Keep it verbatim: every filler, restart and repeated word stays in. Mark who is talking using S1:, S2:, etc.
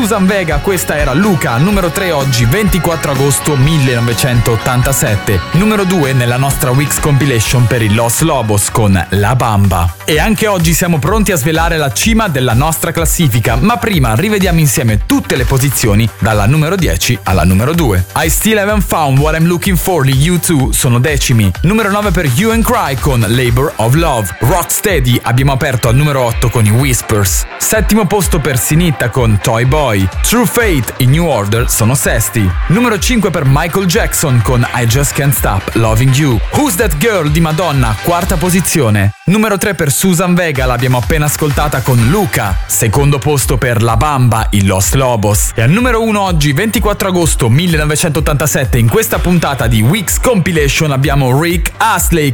S1: Susan Vega, questa era Luca. Numero tre oggi, ventiquattro agosto millenovecentottantasette. Numero due nella nostra Weeks Compilation per i Los Lobos con La Bamba. E anche oggi siamo pronti a svelare la cima della nostra classifica, ma prima rivediamo insieme tutte le posizioni dalla numero dieci alla numero due. I Still Haven't Found What I'm Looking For di U due sono decimi. Numero nove per Hue and Cry con Labor of Love. Rocksteady abbiamo aperto al numero otto con i Whispers. Settimo posto per Sinitta con Toy Boy. True Fate e New Order sono sesti. Numero cinque per Michael Jackson con I Just Can't Stop Loving You. Who's That Girl di Madonna, quarta posizione. Numero tre per Susan Vega, l'abbiamo appena ascoltata con Luca. Secondo posto per La Bamba, i Los Lobos. E al numero uno oggi, ventiquattro agosto millenovecentottantasette, in questa puntata di Weeks Compilation abbiamo Rick Astley